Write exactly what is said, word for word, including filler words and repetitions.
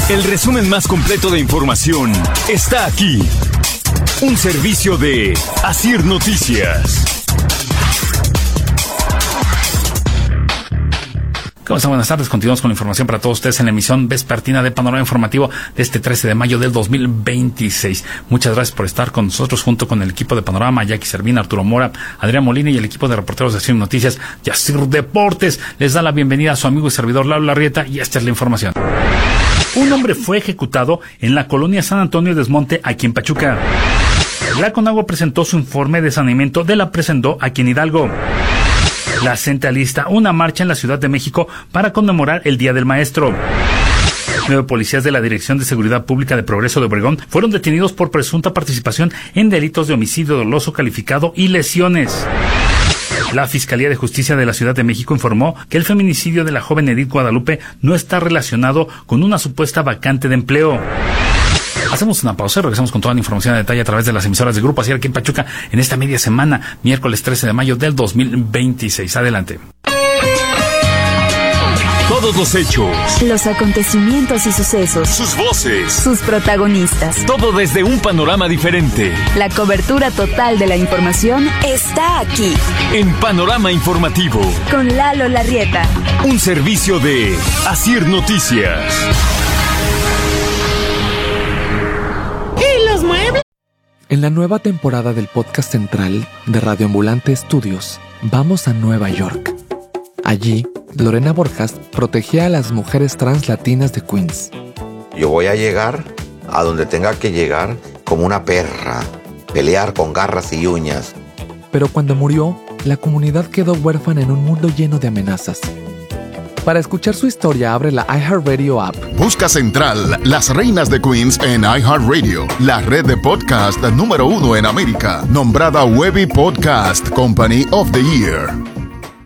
El resumen más completo de información está aquí. Un servicio de Asir Noticias. ¿Cómo están? Buenas tardes. Continuamos con la información para todos ustedes en la emisión vespertina de Panorama Informativo de este trece de mayo del dos mil veintiséis. Muchas gracias por estar con nosotros junto con el equipo de Panorama, Jackie Servín, Arturo Mora, Adrián Molina y el equipo de reporteros de Asir Noticias y Asir Deportes. Les da la bienvenida a su amigo y servidor Lalo Larrieta y esta es la información. Un hombre fue ejecutado en la colonia San Antonio Desmonte, aquí en Pachuca. La Conagua presentó su informe de saneamiento de la Presendó aquí en Hidalgo. La CENTE alista una marcha en la Ciudad de México para conmemorar el Día del Maestro. Nueve policías de la Dirección de Seguridad Pública de Progreso de Obregón fueron detenidos por presunta participación en delitos de homicidio doloso calificado y lesiones. La Fiscalía de Justicia de la Ciudad de México informó que el feminicidio de la joven Edith Guadalupe no está relacionado con una supuesta vacante de empleo. Hacemos una pausa y regresamos con toda la información a detalle a través de las emisoras de Grupo Asir aquí en Pachuca en esta media semana, miércoles trece de mayo del dos mil veintiséis. Adelante. Todos los hechos, los acontecimientos y sucesos, sus voces, sus protagonistas. Todo desde un panorama diferente. La cobertura total de la información está aquí. En Panorama Informativo. Con Lalo Larrieta. Un servicio de Asir Noticias. ¿Y los muebles? En la nueva temporada del podcast central de Radio Ambulante Estudios, vamos a Nueva York. Allí, Lorena Borjas protegía a las mujeres trans latinas de Queens. Yo voy a llegar a donde tenga que llegar como una perra, pelear con garras y uñas. Pero cuando murió, la comunidad quedó huérfana en un mundo lleno de amenazas. Para escuchar su historia, abre la iHeartRadio app. Busca Central, Las Reinas de Queens en iHeartRadio, la red de podcast número uno en América, nombrada Webby Podcast Company of the Year.